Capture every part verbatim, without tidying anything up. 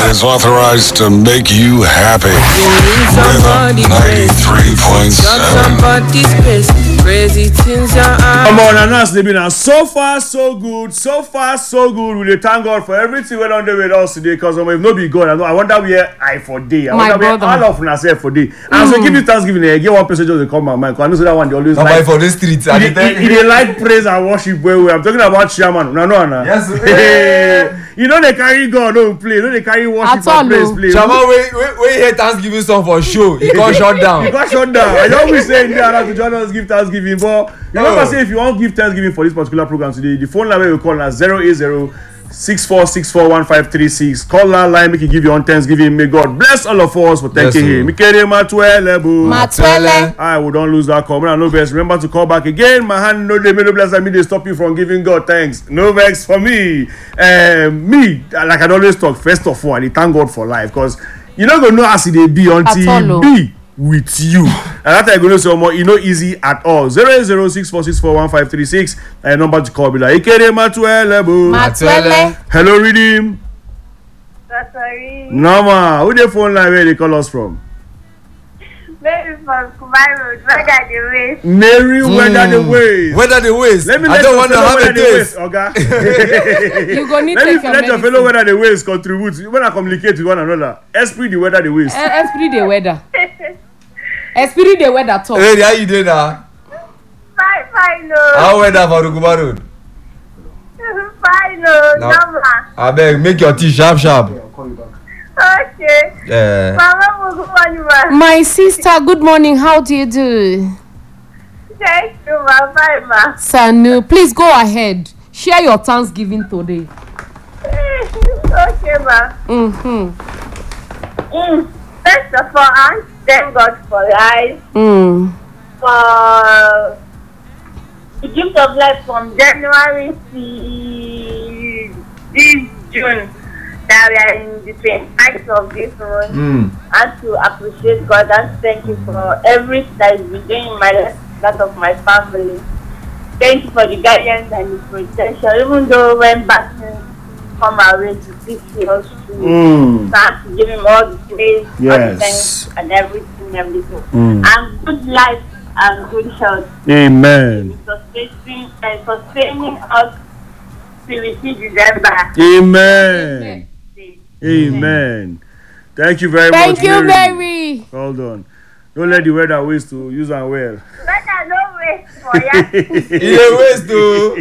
that is authorized to make you happy. You need somebody ninety-three point got seven. somebody's space. Crazy things your eyes. Come on, and that's the been so far so good, so far so good. We dey thank God for everything we don do with us today. Cause um, if no be God, I, know, I wonder where I for day. I My wonder where brother. all of una sef for day. And so give me Thanksgiving. I get one person just dey come my mind. Cause I know say that one they always Now like. for the streets, I He dey dey he dey like praise and worship well well. I'm talking about chairman. Una know na. Yes, Hey, you know they carry God no play. You know they carry worship At all, and praise no. play. Chama, wey wey wey hear Thanksgiving song for show, he got shut down. You got shut down. I don't be saying there to join us give Thanksgiving, but remember Oh. say if you want give Thanksgiving for this particular program today, the phone line where you call na zero eight zero six four six four one five three six. Call that line, make you give your own Thanksgiving. May God bless all of us for thanking Yes, Him. sir. Mikere Matwele bu. Matwele. I will don't lose that call. Man, no vex. Remember to call back again. My hand no dey may no bless me. They stop you from giving God thanks. No vex for me. Um, me like I always talk. First of all, I dey thank God for life because you not gonna know as it dey be until At e all, be with you. And that time you go know say omo e no easy at all. Zero eight zero six four six four one five three six. And number to call be like Ikere Matwele bu. Matwele. Hello, Redeem. Sorry. Norma, who the phone line where they call us from? Maybe from Kumai Road, where that the waste. Mary, weather the ways. Whether the waste, Let me I let don't your want to fellow have weather a the taste. ways, Oga. You go need Let take me your let your fellow medicine. weather the ways contribute. When I communicate with one another, esprit the weather the ways. Eh, Esprit the weather. Esprit the weather talk. Hey, how you doing now? Fine, fine, no. How weather for Rukuba Road? Fine, no. No. Number. Abeg, make your tea sharp sharp. Okay. Yeah. Mama, good morning, ma. My sister, good morning. How do you do? Thank you, ma. Fine, ma. Sanu, please go ahead. Share your Thanksgiving today. Okay, ma. Mm-hmm. Mm. First of all, I thank God for life, Mm. for the gift of life from January to this June. That we are in the twenty-ninth of this month. Mm. And to appreciate God and thank you for everything that is been doing in my life, that of my family. Thank you for the guidance and the protection, even though when battles come our way to teach us to Mm. start to give him all the praise, all the Yes. thanks and everything, everything. Mm. And good life and good health. Amen. Sustaining and sustaining us till we see December. Amen. Amen. Thank you very Thank much. you, Mary. Well done. Don't let the weather waste to use and well. Better no wait for ya. E dey waste o.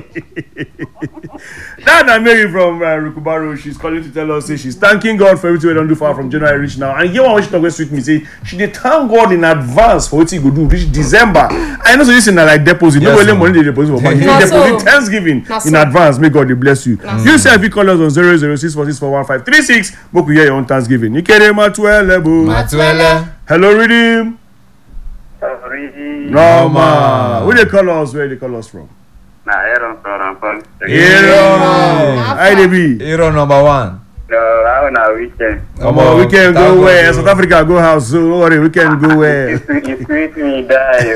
That na Mary from uh, Rukubaro. She's calling to tell us say she's thanking God for everything we don do for her from January reach now. And here one wey she talk wey sweet me say she dey thank God in advance for wetin he go do reach December. I know say this thing na like deposit. No Yes, only ma'am. money dey deposit for bank. You Na dey deposit so. Thanksgiving Na in so. advance. May God dey bless you. You sef fit call us on zero zero six four six four one five three six. Make we hear your own Thanksgiving. Ikere Matwele bu. Matwele. Hello, Redeem. Sorry. Norma. Who dey call us? Where they call us from? Nah, Aaron from Rampon. Aaron. Hi, dey be. Hero number one. No, how na weekend? Come on, we can thank go God where? you- South Africa go house, so don't worry, we can go where? It's it's sweet me die.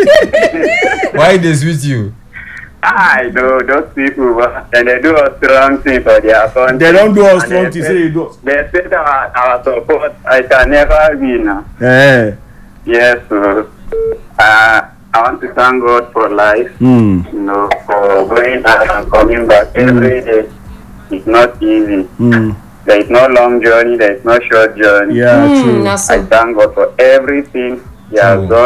Why they sweet you? I know those people, and they do a strong thing for their country. They don't do us And strong they thing, say- say they do us. They said our, our support, I can never be now. Eh. Yes, so uh, I want to thank God for life, Hmm. you know, for going out and coming back every day. It's not easy. Hmm. There is no long journey, there is no short journey. Yeah, Mm, true. na I so. thank God for everything He has True. done.